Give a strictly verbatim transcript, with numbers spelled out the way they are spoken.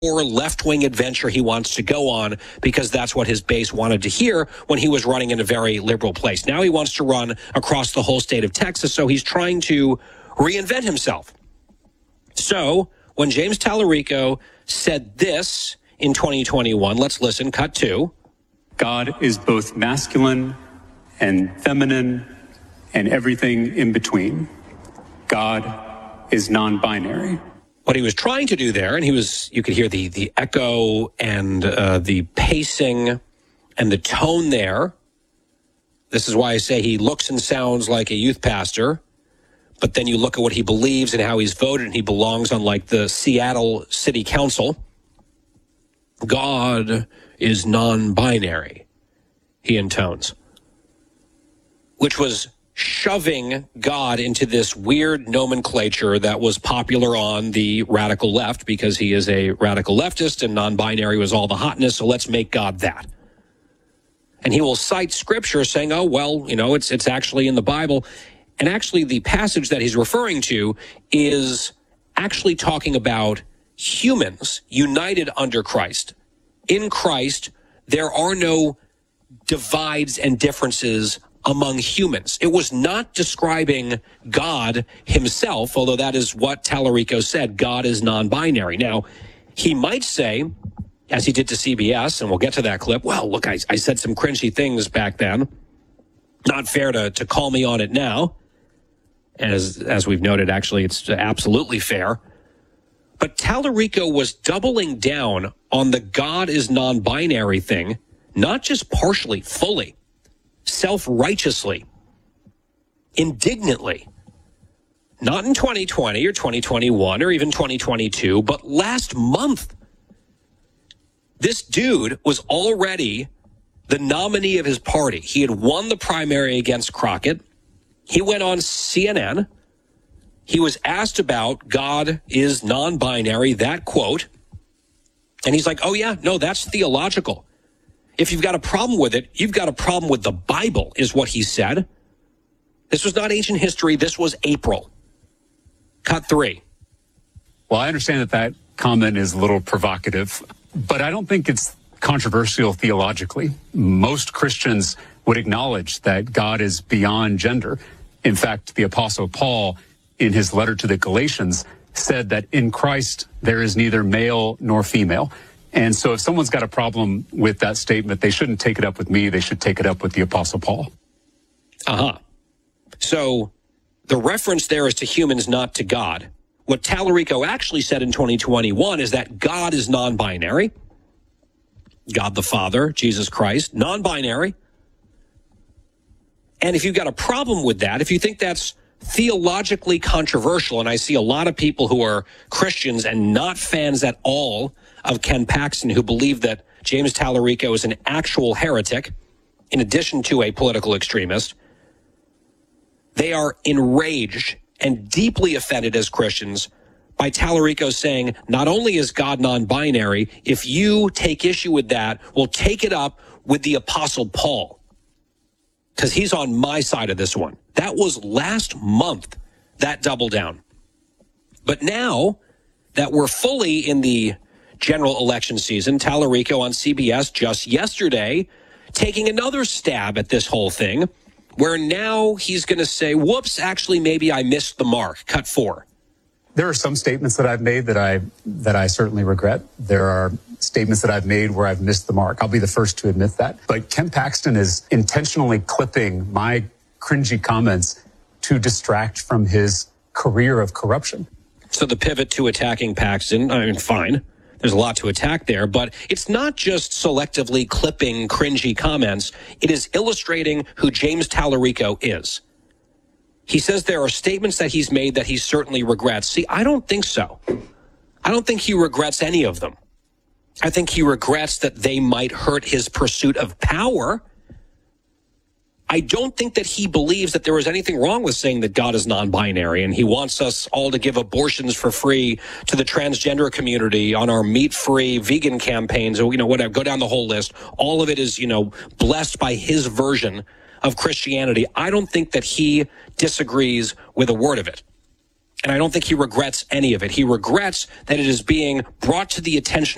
or left-wing adventure he wants to go on because that's what his base wanted to hear when he was running in a very liberal place. Now he wants to run across the whole state of Texas, so he's trying to reinvent himself. So when James Tallarico said this in twenty twenty-one, let's listen, cut two. God is both masculine and feminine and everything in between. God is non-binary. What he was trying to do there, and he was, you could hear the the echo and uh, the pacing and the tone there. This is why I say he looks and sounds like a youth pastor, but then you look at what he believes and how he's voted, and he belongs on like the Seattle City Council. God is non-binary, he intones, which was shoving God into this weird nomenclature that was popular on the radical left because he is a radical leftist and non-binary was all the hotness, so let's make God that. And he will cite scripture saying, oh, well, you know, it's it's actually in the Bible. And actually the passage that he's referring to is actually talking about humans united under Christ. In Christ, there are no divides and differences among humans. It was not describing God himself, although that is what Tallarico said. God is non-binary. Now, he might say, as he did to C B S, and we'll get to that clip, well, look, I, I said some cringy things back then. Not fair to, to call me on it now. As, as we've noted, actually, it's absolutely fair. But Tallarico was doubling down on the God is non-binary thing, not just partially, fully. Self-righteously, indignantly, not in twenty twenty or twenty twenty-one or even twenty twenty-two, but last month. This dude was already the nominee of his party. He had won the primary against Crockett. He went on C N N. He was asked about God is non-binary, that quote. And he's like, oh, yeah, no, that's theological. If you've got a problem with it, you've got a problem with the Bible, is what he said. This was not ancient history. This was April. Cut three. Well, I understand that that comment is a little provocative, but I don't think it's controversial theologically. Most Christians would acknowledge that God is beyond gender. In fact, the Apostle Paul, in his letter to the Galatians, said that in Christ there is neither male nor female. And so if someone's got a problem with that statement, they shouldn't take it up with me. They should take it up with the Apostle Paul. Uh-huh. So the reference there is to humans, not to God. What Tallarico actually said in twenty twenty-one is that God is non-binary. God the Father, Jesus Christ, non-binary. And if you've got a problem with that, if you think that's theologically controversial, and I see a lot of people who are Christians and not fans at all of Ken Paxton who believe that James Tallarico is an actual heretic, in addition to a political extremist, they are enraged and deeply offended as Christians by Tallarico saying, not only is God non-binary, if you take issue with that, we'll take it up with the Apostle Paul, because he's on my side of this one. That was last month, that double down. But now that we're fully in the general election season, Tallarico on C B S just yesterday taking another stab at this whole thing, where now he's going to say, whoops, actually, maybe I missed the mark. Cut four. There are some statements that I've made that I that I certainly regret. There are statements that I've made where I've missed the mark. I'll be the first to admit that. But Ken Paxton is intentionally clipping my cringy comments to distract from his career of corruption. So the pivot to attacking Paxton, I mean, fine. There's a lot to attack there, but it's not just selectively clipping cringy comments. It is illustrating who James Tallarico is. He says there are statements that he's made that he certainly regrets. See, I don't think so. I don't think he regrets any of them. I think he regrets that they might hurt his pursuit of power. I don't think that he believes that there is anything wrong with saying that God is non-binary and he wants us all to give abortions for free to the transgender community on our meat-free vegan campaigns or, you know, whatever, go down the whole list. All of it is, you know, blessed by his version of Christianity. I don't think that he disagrees with a word of it. And I don't think he regrets any of it. He regrets that it is being brought to the attention